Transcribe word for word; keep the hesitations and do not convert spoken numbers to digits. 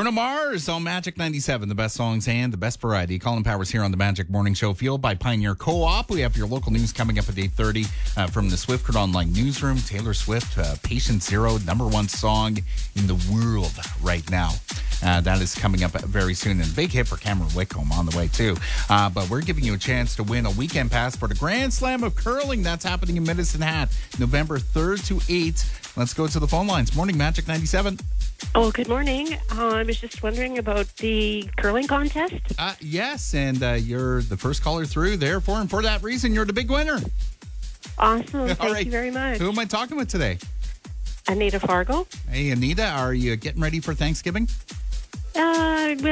Bruno Mars on Magic ninety-seven, the best songs and the best variety. Colin Powers here on the Magic Morning Show, fueled by Pioneer Co-op. We have your local news coming up at eight thirty uh, from the Swiftcard Online Newsroom. Taylor Swift, uh, Patient Zero, number one song in the world right now. Uh, that is coming up very soon, and a big hit for Cameron Whitcomb on the way, too. Uh, but we're giving you a chance to win a weekend pass for the Grand Slam of Curling. That's happening in Medicine Hat, November third to eighth. Let's go to the phone lines. Morning, Magic ninety-seven. Oh, good morning. Uh, I was just wondering about the curling contest. Uh, yes, and uh, you're the first caller through, therefore, and for that reason, you're the big winner. Awesome. Thank right. you very much. Who am I talking with today? Anita Fargo. Hey, Anita, are you getting ready for Thanksgiving? Uh,